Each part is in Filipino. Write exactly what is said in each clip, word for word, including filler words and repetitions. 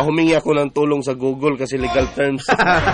Ah, humingi ako ng tulong sa Google kasi legal terms.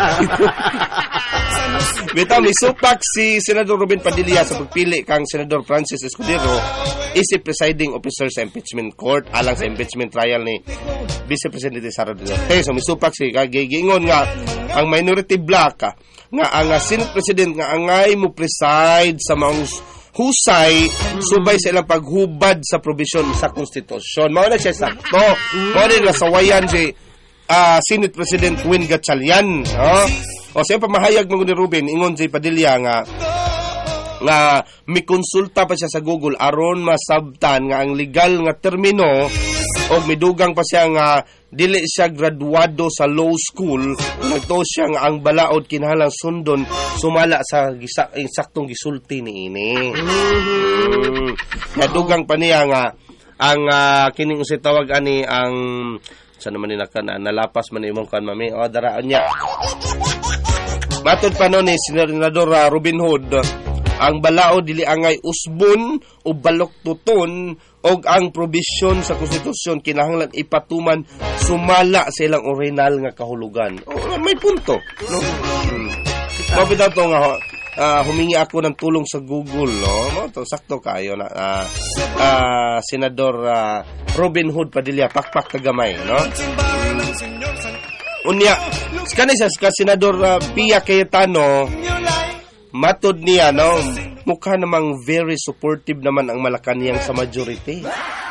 Bitaw, misupak si Senador Robin Padilla sa pagpili kang Senador Francis Escudero isip presiding officer sa impeachment court alang sa impeachment trial ni Vice Presidente Sara Duterte. So misupak si kagigingon nga ang minority bloc nga ang uh, Senate President nga angay mo preside sa mga husay subay sa ilang paghubad sa provision sa konstitusyon. Mao na siya sakto. Mao rin nasawayan si uh, Senate President Win Gatchalian. No? O siya pamahayag mo ni Ruben, ingon si Padilla nga nga may konsulta pa siya sa Google aron masabtan nga ang legal nga termino o midugang pa siya nga dili siya graduado sa law school, nagtuo siya nga ang balaod kinahanglang sundon sumala sa gisa, saktong gisulti ni ini. Mm-hmm. Nadugang pa niya nga ang uh, kining usay tawag ani ang sa naman ni naka na, nalapas man imong kan mami o daraan niya. Matod pa noon ni Senador uh, Robin Hood, ang balao dili angay usbon o balok tuton og ang provision sa konstitusyon kinahanglan ipatuman sumala sa ilang original nga kahulugan. Oh, may punto, no? Hmm. Mabitaw to nga uh, humingi ako ng tulong sa Google, no? Mo to sakto kayo na uh, uh, Senador uh, Robin Hood Padilla pakpak kagamay, no? Unya, kanisa sa Senador uh, Pia Cayetano, matod niya, no, mukha namang very supportive naman ang Malacanang sa majority.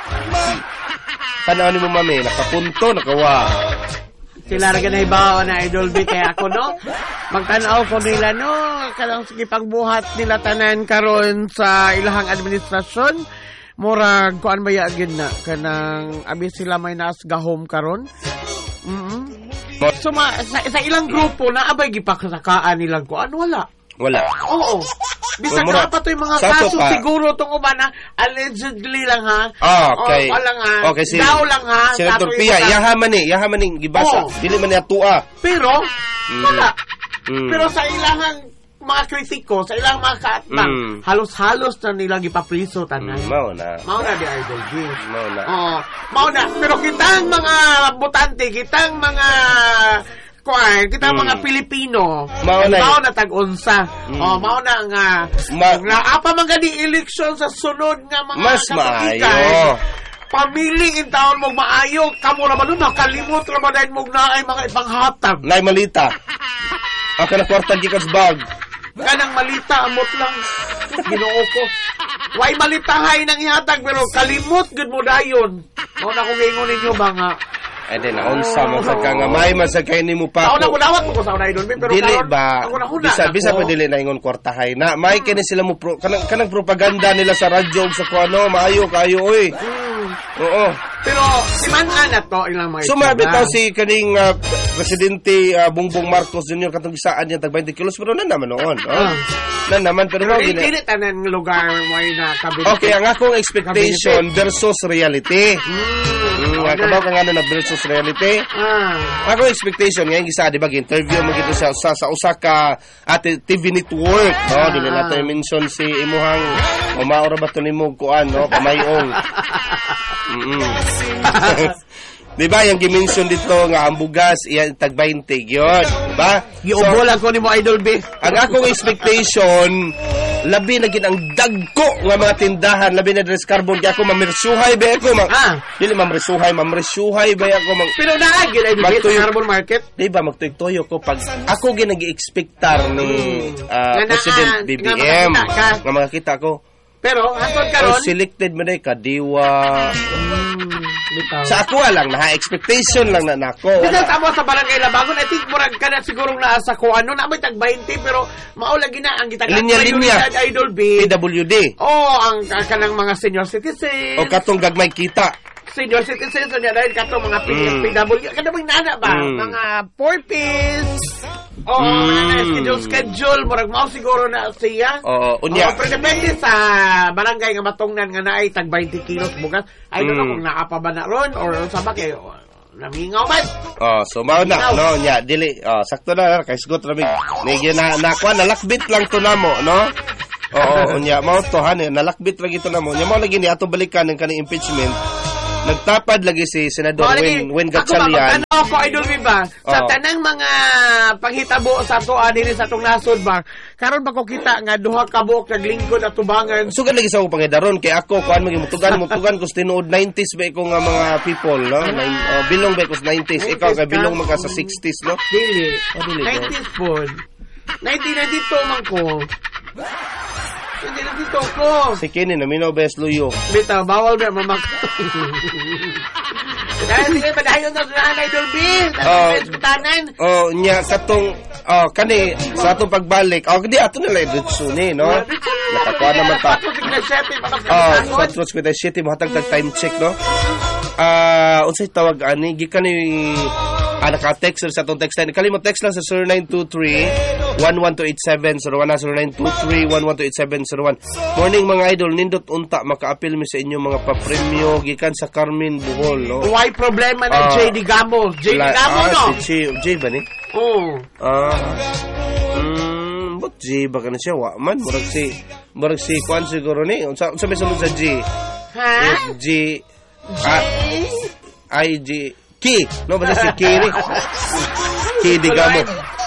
Tanaw ni mo, mami, nakapunto, nakawa. Sila rin na iba na Idol B, kaya ako, no, magtanaw ko nila, no, kanang sige pagbuhat nila tanan karon sa ilahang administrasyon, murag, kuan ba yaagin na, kanang, abi sila may naas gahom karon. Mm-hmm. So, ma, sa, sa ilang grupo na abay gipakasakaan nilang ko, ano wala? Wala. Oo. Bisa well, ka pa to yung mga kaso, pa. Siguro itong uba na allegedly lang ha. Oh, okay. O, lang ha. Okay, si, daw lang ha. Senator Pia, yahaman ni, yahaman ni gibasa. Oh. Dili man ni atua. Pero, mm. wala. Mm. Pero sa ilahang mga kritiko, sa ilang mga kaatbang, mm. halos-halos na nilang ipapriso tanan. Mm, mao na. Mao na di Idol G. Mao na. Oh, mao na. Pero kitang mga botante, kitang mga kuan, kita mm. mga Pilipino, mao na, mao na tag-unsa. Mm. Oh, mao na nga Ma- na apa man gani election sa sunod nga mga mas maayo. Pamili in taon mo maayo, kamo ra man nun nakalimot ra man dahil mo na ay mga ipanghatag. Nay malita. Ako na kwarta gikas bag. Kanang malita amot lang. Ginoo ko. Way malitahay nang ihatag pero kalimot gud mo dayon. Mao na kung ingon ninyo ba nga ay din, naunsa mo sa ka nga may masakay ni mo pa ako. Ako na ko sa una idol, pero dili karon, ba, bisa, bisa pa dili na ingon kwartahay. Na, may kini sila mo, pro, kanang, kanang propaganda nila sa radyo sa kung ano, maayo kayo, oy. Mm. Oo. Pero, si Man-an na to, ilang mga sumabitaw si kaning uh, Presidente uh, Bongbong Marcos Junior katong gisaan niya tag twenty kilos, pero nan naman noon. Oh. Ah. Nan naman, pero, pero hindi gina... tanan lugar mo na kabinete. Okay, ang akong expectation kabinete versus reality. Mm. Mm, kabaw ka nga na versus reality. Ah. Ako expectation ngayon gisa di ba interview mo gito sa sa, sa usa ka ate T V network, no? Ah. Dili nato mention si imuhang o maora ba to nimo kuan, no? Kamayong. Mm. Di ba yung gimension dito nga ang bugas iyan tag twenty gyud, di ba? Giubo lang ko nimo Idol B. Ang akong expectation labi na gid ang dagko nga mga tindahan, labi na dress carbon kay ako mamirsuhay ba ako mang ah. Dili mamresuhay, mamresuhay ba ako mang pero naa gid ay sa carbon market. Di ba magtuytoyo ko pag ako gid nag-expectar ni uh, President B B M nga mga kita ko. Pero hangtod karon selected man ay kadiwa. Sa ako lang na expectation lang na nako. Dito tamo sa barangay Labagon, I think murag kana siguro na sa ko ano na may tag twenty pero mao lagi na ang gitag linya-linya Idol B. P W D. Oh, ang kanang mga senior citizens. O katong gagmay kita. Senior citizens so dahil katong mga mm. P W D kada bang nana ba? Mm. Mga four piece. Oh, mm. na schedule schedule murag mao siguro na siya. Oo, oh, unya. Oh, pero depende sa barangay nga matungnan nga naay tag twenty kilos bugas. I don't mm. know kung naapa ba na ron or sa ba kay namingaw man. Oh, so mao na no nya dili oh, sakto na kay sugot ra mig. Nigi na nakuha nalakbit lang to namo, no? Oo, unya mao to han nalakbit ra gito namo. Nya mao lagi ni ato balikan ng kaning impeachment. Nagtapad lagi si Senador Mao lagi, Wen Wen ako Gatchalian. ba, ko Idol B ba? Sa Oh. tanang mga panghitabo sa tuwa diri sa tong nasod ba? Karon ba ko kita nga duha ka buok naglingkod at tubangan. Sugad lagi sa akong pangidaron kay ako kuan mo mutugan mutugan ko sa tinuod nineties ba ko nga mga people no. Nine, oh, bilong ba ko sa nineties, ikaw kay bilong man ka sa sixties no. Dili. Oh, dili ba? nineties po. nineteen ninety-two man ko. nineteen ninety-two ko. Si Kenny na minaw best luyo. Bitaw, bawal ba mamak. Dahil sige, padayon na sa Idol B. Oh. Tanan. Oh, nya katong oh kani sa atong pagbalik. Oh, di ato na lang ni no. Nakakuha naman ta. Oh, patros ko dai city mo hatag tag time check no. Ah, uh, unsay tawag ani gikan ni ah, naka-text sa atong text line. Kalimot text lang sa zero nine two three, one one two eight seven zero one zero nine two three, one one two eight seven zero one. Morning mga idol, nindot unta maka-appeal mi sa inyo mga pa-premyo gikan sa Carmen Bohol no. Why problema ng Ah, J D Gamo? J D La- Gamo ah, no? Si J, J ba ni? Oo. Ah. Mm, but J ba ka na siya? Wa man, murag si murag si Kwan siguro ni. Unsa unsa may sulod sa J? Ha? Eh, J ah, I J K. No ba si K ni? K di gamo.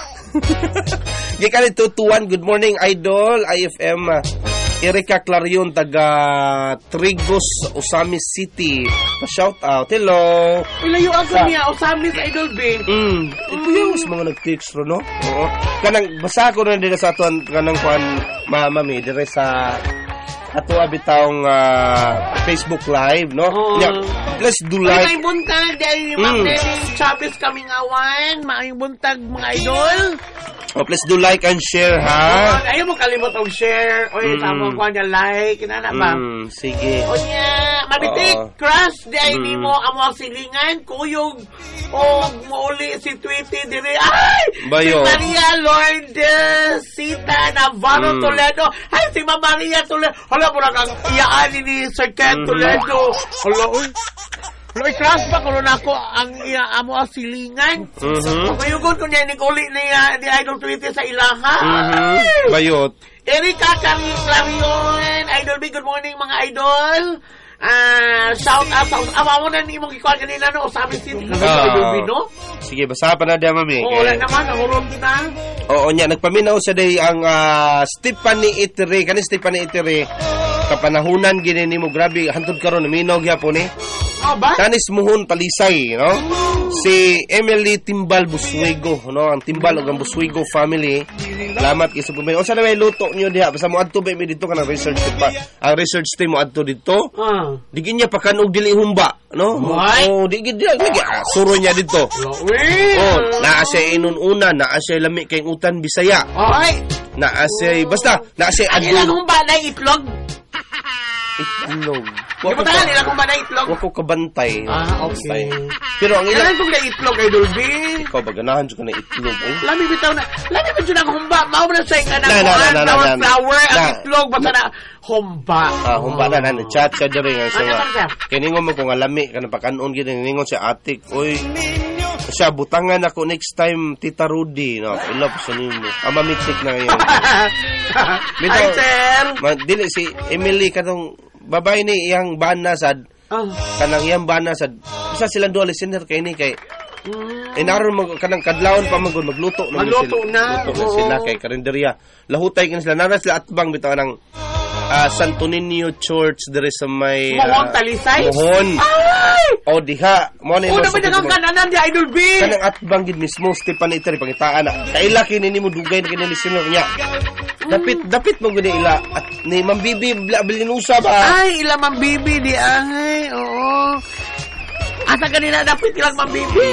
Gikan ito tuwan. Good morning idol I F M. uh, Erika Clarion taga Trigos, Osamis City. Pa-shout out. Hello. Ilayo ako Sa- niya, Osamis Idol B. Mm, ito yung mga nag-text ro, no? Oo. Kanang, basa ko rin din sa atuan, kanang kuan, mami, dire sa ato abitawng uh, Facebook Live, no? Oo. Yeah, let's do Ay, like. may buntag, dahil yung Mm. mga Chavez kaming awan, maayong buntag mga idol. Oh, let's do like and share, Oh, ha? ayaw mo kalimot og share. Oy, Mm. tama ko niya like, kinana ba? Mm, sige. O niya, mabitik, Oo. crush, di ay Mm. ni mo amo silingan, kuyog, o mauli si Tweety dire. Ay! Bayo. Si Maria Lourdes Sita Navarro Mm. Toledo. Ay, si Ma Maria Toledo. Hala mo na kang iyaan ni Sir Ken Mhm. Toledo. Hala, uy. Hala, uy, crush ba kung ako ang iya amo ang silingan? Mhm. Pagayugon ko niya ni Kuli ni, uh, ni Idol Tweety sa ilaha. Mhm. Ay! Bayot. Erika Cari- Clarion, Idol B, good morning mga idol. Ah, shout out sa ama mo na ni mong ikaw kanina no, sabi si Ah. Idol B no. Sige, basa pa na diya, mami. Oo, wala naman nahurot na. Oo niya, nagpaminaw sa day ang ah, Stephanie Itere, kani Stephanie Itere, kapanahunan gini nimo grabe hantod karon naminaw gyapon eh. Oh ba? Tanis muhon palisay, no? Si Emily Timbal Buswego, no? Ang Timbal ug ang Buswego family. Salamat kay sa pumili. O sa na may luto niyo diha, basta mo adto ba mi dito kanang research pa. Ang research team mo adto dito. Ah. Digin niya pakanog dili humba, no? Why? Oh, digin dia lagi ah, suro niya dito. Uy. Oh, naa siya inununa, naa siya lami kay utan Bisaya. Ay. Naa siya basta naa siya Ang ilang adun. humba na itlog. Itlog. Di ba tayo ilang humba na itlog? Wako kabantay. Ah, okay. Pero ang ilang Ilang kong na itlog Idol B. ikaw ba ganahan ko na itlog eh. Lami bitaw na. Lami bitaw na humba. Mao na sa kanang Na, na, na, kuan, na, na, tawag na. flower ang Na. itlog basta na humba. Ah, humba na na chat siya diri nga siya. Ano nga. ba siya? Kiningon mo kung alami kana pakanon gid ningon si atik. Oy. Siya butangan ako next time Tita Rudy no. I love sa nimo. Ama mitik na ngayon. Hi, sir. Ma, dili si Emily katong babae ni iyang bana sad Ah. kanang iyang bana sad. Isa silang dual listener kay ni kay Mm. Eh naroon mag kanang kadlawon pa magud magluto na Magluto sila. na, Magluto na oo. sila kay karinderya. Lahutay kan sila nara sila atbang bitaw nang ah, Santo Niño Church diri sa may Mohon ah, Talisay? Mohon. Ay! O diha mo ni O naman na kang kananan di Idol B. kanang atbang gid mismo Stefan Iteri pangitaan na. Kaila kini nimo dugay na kini listener niya. Dapit dapit mo gud ila at ni mambibi bilinusa ba. Ay, ilang mambibi di ay. Oo. Asa kanina dapat ilang mambibi.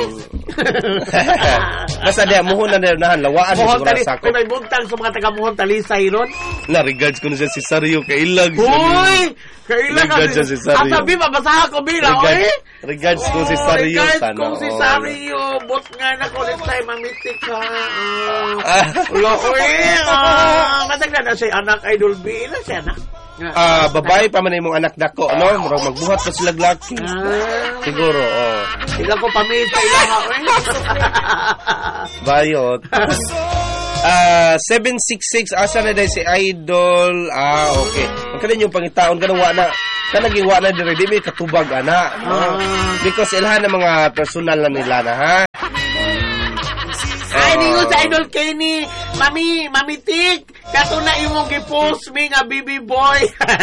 Basta diha mohon na nahan lawaan Mohon siguro Talisay. sa ako. May may buntang sa mga taga Mohon Talisay ron. Na regards ko na siya si Sario kailag. Hoy! Kailan Regards kasi. siya si Sario. Asa B, mabasahan ko bila. Regards, Oy! regards ko si Oh, Sario regards sana. ko si oo. Sario. Bot nga na ko next time mamitik ka. Ah. Ulo, uy! Ah, matagda na siya anak Idol B. Ilan siya anak? Ah, babae pa man imong anak dako, no? Murag magbuhat pa sila laki. Ah. Siguro, oh. Ilang ko pamilya sa ilang ha, oy. Bayot. Ah, seven six six asa na dai si Idol. Ah, okay. Ang kanin yung pangitaon kanang wa na kanang giwa na dire di may katubag ana. Ah. Because ilhan na mga personal na nila na ha. Ay, ningo sa Idol Kenny. Mami, Mami Tik, kato na imong gi-post mi nga baby boy.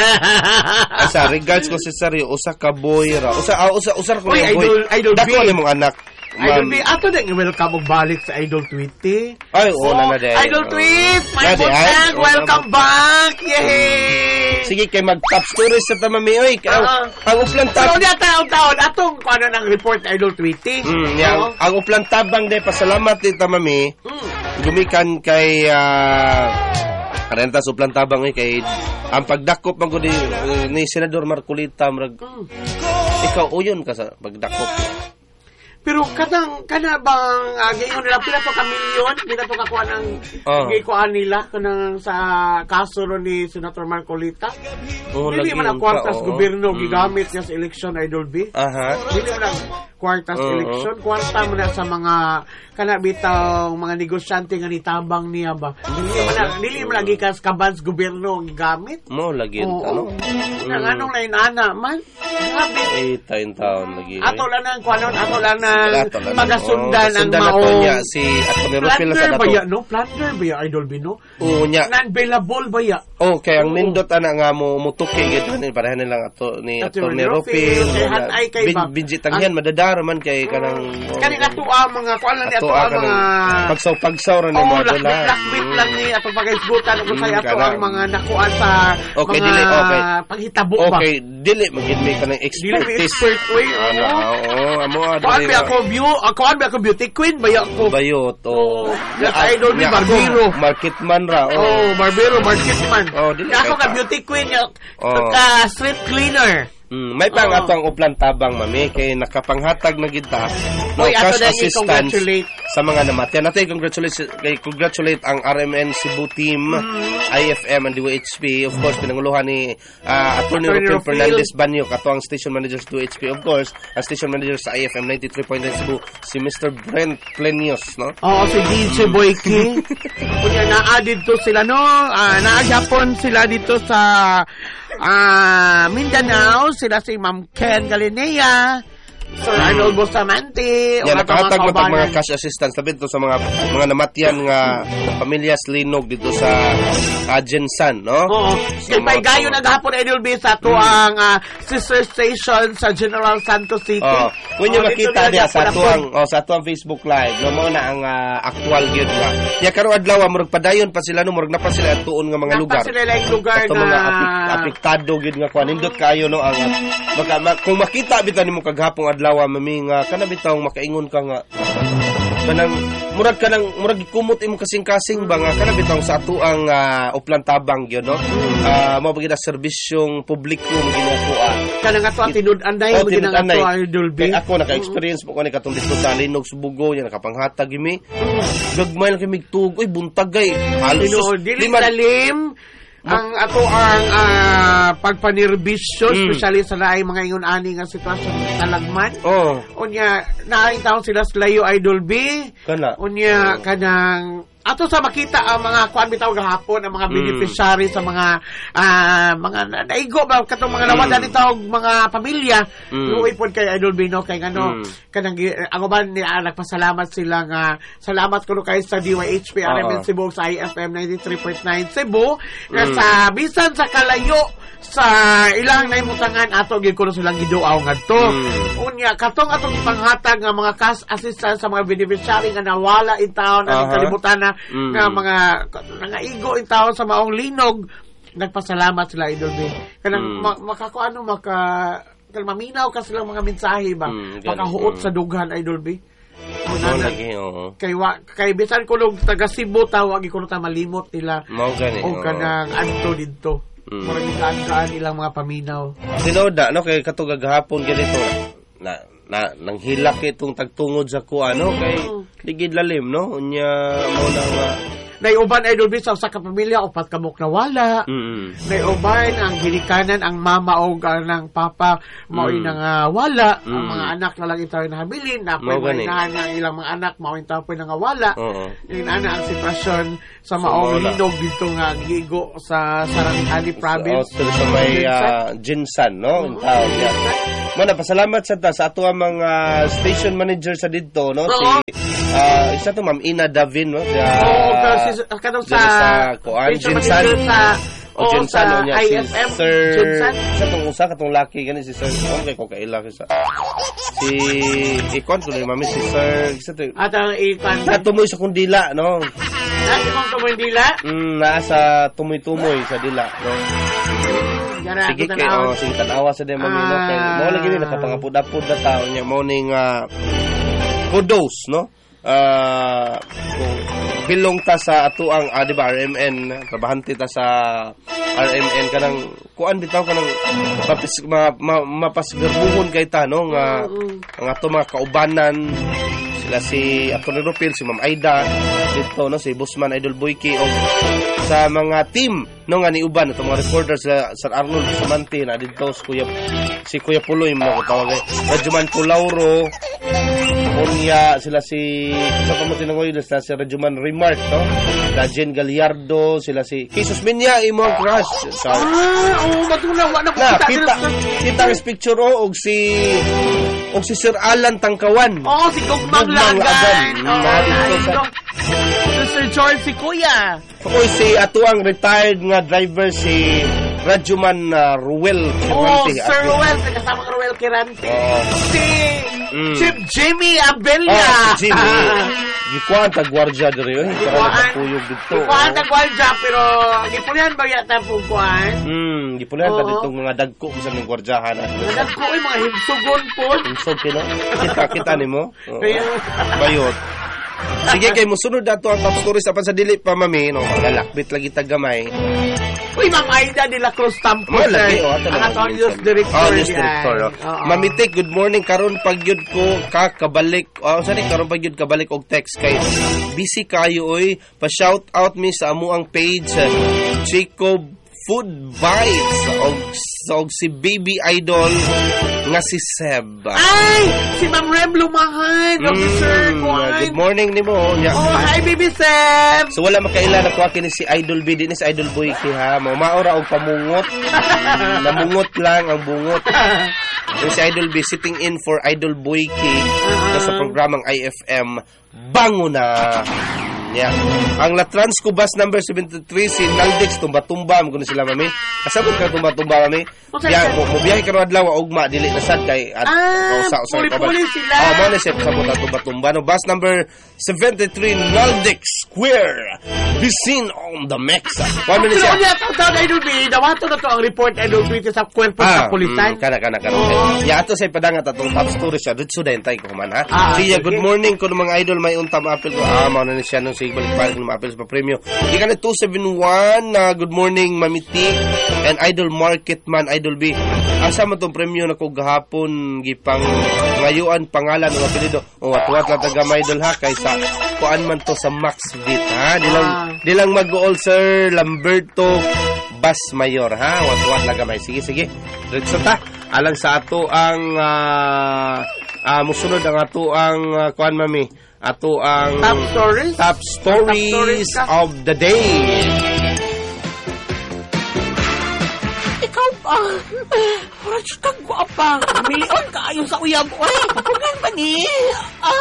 Asa regards ko si Sario, usa ka boy ra. Usa ah, usa usa ko Uy, yung boy. Idol, Idol Dako B. ni mong anak. Idol Ma'am. B, ato na i-welcome og balik sa Idol Tweety. Ay, oo na na day. Idol Tweet, my Na, day, ay. butang, Oo, welcome na, back. Yay! Sige kay mag top stories sa tamami oy. Ang, Ah. ang uplang tab. So, niya taon-taon, atong kung ano ng report Idol Tweety. Mm, yang, Oo. ang uplang tabang de pasalamat ni tamami. Mm. Gumikan kay uh, karenta sa uplang tabang oy kay ang pagdakop man gud ni, ni Senador Marcolita murag Mm. ikaw uyon ka sa pagdakop. Pero kanang kana bang uh, gayon nila pila to ka milyon pila to ka kuan ang Oh. gikuan nila kanang sa kaso ro ni Senator Marcolita. Oh, Dili lagi man ang yun kwartas ka, oh. gobyerno Mm. gigamit niya sa election Idol B. Aha. Dili man ang kwartas Oo. election, kwarta man na sa mga kana bitaw mga negosyante nga nitabang niya ba. Dili man na- dili man lagi kas kabans gobyerno ang gigamit. Mo lagi Oo. ano. Nang anong lain ana man. Grabe. Eh taon taon lagi. oy. Ato lang ang kuanon, ato lang ang Ato lang. magasundan Oh, ang kasundan na to maong niya si Atty. Rufil na sa Plunder ba dato. ya, no? Plunder ba ya, Idol Bino? Oo niya. Non-bailable ba ya? Oh, kay ang Oo. nindot ana nga mo mutuki gid ni pareha nilang ato ni Atty. Atty. Rufil, Rufil. kay Hanay kay ba? Binji tangyan madadar man kay kanang Kani nga to ang mga kuan lang ni ato ato ang kanang mga pagsaw-pagsaw ra ni Oh, mga lakbit, dala. lakbit lang ni ato pag-isgutan kung Mm, say ato kana. ang mga nakuan sa Okay, mga dili, okay. paghitabo ba? Okay, dili magid may kanang Dili may expertise. expert way. Ano, Oo. oo, amo Kuan dili ba ako view, ako kuan ba ako beauty queen ba ya ako? bayot o Oo. Yes, Idol, may barbero. market man ra Oh, oh. barbero, market man. Oh, dili Kaya ako kay ka ta. beauty queen, yung Oh. ka street cleaner. Mm, may pang Oo. atong uplan tabang mami kay nakapanghatag na gid ta no Uy, ato cash na assistance i-congratulate. sa mga namatyan. Natin congratulate kay congratulate ang R M N Cebu team, Mm-hmm. I F M and D W H P, of course pinanguluhan ni uh, Atty. Atty. Rufil Rufil. Fernandez Banyo kato ang station manager sa D W H P, of course ang station manager sa I F M ninety-three point nine Cebu si Mister Brent Plenios, no? Oo, si D J Boy King. Kunya naa dito sila no, ah, naagapon sila dito sa ah, Mindanao, sila si Ma'am Ken Galinea, Sir Arnold Bustamante, Yan, o nakahatag mga na tag mga kaubanan. cash assistance sabi to sa mga mga namatyan nga pamilya Slinog dito sa uh, Jensan, no? Oo. So, Kay mga- Paygayo naghapon Idol B sa to ang ah, sister station sa General Santos City. Oh, kung nyo Oh, dito makita nila diya sa gapon-apon. atuang oh, sa atuang Facebook live, no mo na ang ah, actual gyud nga. Ya karo adlaw murag padayon pa sila no murag na pa sila tuon nga mga Napa lugar. sila lang lugar Ato na mga apik, apektado gyud nga kuan nindot kayo no ang maka, ma, kung makita bitan nimo kaghapong adlaw mami nga kana bitaw makaingon ka nga kanang murag kanang murag gikumot imo kasing-kasing ba nga kana bitaw sa ato ang uh, uplan tabang gyud no. Ah mao bagid serbisyong publiko mo ginatuan. kanang ato ang tinud-an dahil Oh, mo ginang tinud-anay. ato Idol B. Kay ako naka-experience po ko ni katong dito sa Linog Subugo niya nakapanghatag gimi. Gagmay lang kami tug oy buntagay. Halos Tinuod, dili man- talim ang ato ang ah, pagpanirbisyo, Mm. especially sa laing mga ingon ani nga sitwasyon sa talagman. Oh, Unya, naay taon sila sa layo Idol B. kana. Unya, kanang ato sa makita ang mga kuan bitaw gahapon ang mga Mm. beneficiary sa mga ah, mga na- naigo ba katong mga nawadan Mm. nito mga pamilya. Mm. Luoy pod kay Idol Bino kay ngano Mm. kanang gi- ako man ni ah, nagpasalamat sila nga salamat ko kay sa D Y H P R M N Oo. Cebu sa I F M ninety-three point nine Cebu nga Mm. sa bisan sa kalayo sa ilang naimutangan ato gyud kuno silang giduaw ngadto. Mm. Unya katong atong ipanghatag nga mga cash assistance sa mga beneficiary nga nawala in town ang Aha. kalibutan na Mm. nga mga nangaigo in town sa maong linog nagpasalamat sila Idol B. Kanang Mm. ma- makakuano maka kanang maminaw ka silang mga mensahe ba Mm, ganun. makahuot Mm. sa dughan Idol B. Oh, Una na, lagi oh. kay wa, kay bisan ko nung taga Cebu tawag ko ta malimot nila Mao gani. o kanang adto didto. Mm. Murag kaan ilang mga paminaw. Tinoda no kay katong gahapon ganito na na nang hilak itong tagtungod sa kuano kay ligid lalim no unya mo na nga Naiuban idol B sa usa ka pamilya upat ka mok nawala. Mm. Naiuban ang ginikanan ang mama o ang papa mao Mm. nang uh, wala. Mm. Ang mga anak na lang itaw nahabilin, napoy Mao gani. mga ang ilang mga anak mao itaw nang wala. Oo. Yun ana ang sitwasyon sa Sa maong wala. hinog dito nga gigo sa Sarangani province. Oh, sa may uh, Jinsan, no? Yung tawag niya. Muna, pasalamat sa ta sa ato ang mga station manager sa dito, no? Oo. Si uh, isa to Ma'am Ina Davin, no? Sa, Oo, pero si kanang sa dito sa Kuan, station Jinsan. manager sa O Oo, Jinsan, sa o niya, I si F M, Sir... Jinsan. Sa itong usa, katong laki, gani si Sir... Okay, ko kaila sa... Si... Ikon ko na mami, si Sir... Isa to... At ang ikan. Natumoy sa kundila, no? Nasi mong tumindila. Mm, naa sa tumoy-tumoy sa dila, no? Yara Sige ako kay tanaw. oh, sige tanawa sa dem mami no kay Ah. mo lagi ni nakapangapud-apud na tao niya mo ning uh, kudos no. Ah, kung bilong ta sa ato ang ah, di ba R M N trabahante ta sa R M N kanang kuan bitaw kanang mapis, ma, ma, mapasgarbuhon kay ta no nga ang ato mga kaubanan sila si Atty. Ropil, si Ma'am Aida dito no si Busman Idol Boyki o sa mga team no nga ni uban itong mga reporters sila Sir Arnold Bustamante na dito si Kuya si Kuya Puloy mo ko tawag eh Rajuman Pulauro Unya sila si sa pamutin ng oil sila si Rajuman Remark no sila Jen Gallardo sila si Jesus Minya imo ang crush sa Ah, oo, matuna. Wala ko na kita. kita kita ang picture o og si og si Sir Alan Tangkawan. Oo, si Gugmang Gugmang Lagan. Lagan. Oo, Na dito sa- nandito. Si Sir George, si Kuya. Ako si ato ang retired nga driver si Rajuman uh, Ruel Oo, Kirante. Sir Ruel. Kasama ka Ruel Kirante. Oo. Si Mm. Chief Jimmy Abella. Oh, si Jimmy. Gikuan ta gwardiya diri oy. Para Gikuan. nakapuyog dito. Kuhaan na gwaldya, pero gipulihan ba yata po kuhaan? Hmm, gipulan ta Oo. ditong mga dagko sa ning gwardyahan at. Nadag ko ay mga himsugon po. Insog kino. Kita kita nimo. Oo. Kaya, Bayot. Sige kay mo sunod dato ang top stories apan sa dili pa mami no. Lalakbit lagi tag gamay. uy, Ma'am Aida de la Cruz Tampo. Mo lagi o ato Ang na. atong news director. Oh, news yan. director. Oh. Oo. Mamitik, good morning. Karon pagyud ko ka kabalik. Oh, sorry, karon pagyud kabalik og text kay busy kayo oy. Pa-shout out mi sa amo ang page Jacob Food Bites og, og si baby idol nga si Seb. Ay! Si Ma'am Rem Lumahan. Mm, Officer, kuhaan. good morning nimo. Yeah. Oh, hi, baby Sam. So wala makaila na kuha kini si Idol B din si Idol Boy ki ha. Mo maora og pamungot. Namungot lang ang bungot. Yung si Idol B sitting in for Idol Boy ki sa programang I F M Bango na. Yeah. Ang Latrans ko bus number seventy-three si Naldex tumba-tumba mo kuno sila mami. Kasabot ka tumba-tumba mami. Biya mo mo biyahe karon adlaw ugma dili na sad kay at Ah, usa- usa- puli-puli sila. Oh, mo na siya pasabot na tumba-tumba no bus number seventy-three Naldex Square. Be seen on the Mex. One minute Pero siya. unya, ito daw, Idol B, dawato na to ang report, Idol B, sa kwerpo sa pulisan. mm, kana kana kana. Oo. Ya ato say padangat atong top story siya. Dito dentay ko man ha. Ah, Siya sige. good morning ko mga idol may untam apel ko. Ah, mao na ni siya nung sige balik pa ng apel sa premium. Di kana two seven one na good morning Mamiti and Idol Market Man Idol B. Asa man tong premium na ko gahapon gipang ngayuan pangalan ng apelyido. O watwat na taga my idol ha kaysa kuan man to sa Maxvit ha. Di lang Ah. di lang mag-all sir Lamberto Bas Mayor ha. Watwat na gamay. Sige sige. Diretso ta. Alang sa ato ang ah ah, musunod ang ato ang ah, kuan mami. Ato ang Top stories? top stories Top stories ka? of the day. Ikaw pa. Rach, kagwapa. Mion ka ayon sa uyab. Uy, kapungan ba ni? Ah,